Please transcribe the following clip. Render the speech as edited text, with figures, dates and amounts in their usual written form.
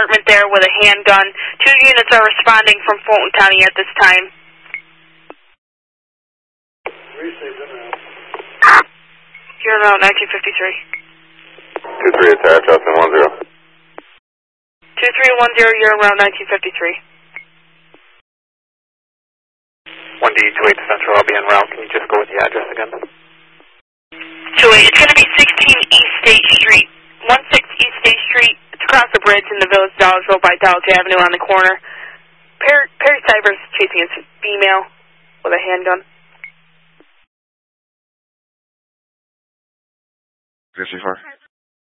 apartment there with a handgun. 2 units are responding from Fulton County at this time. You're around 1953. 23 attack, Justin 10. 2310, you're around 1953. 1D28 Central, I'll be en route. Can you just go with the address again? 28, it's going to be 16 East State Street. 16 East State Street. It's across the bridge in the village of Dollarville by Dodge Avenue on the corner. Perry Cybers chasing his female with a handgun. 54.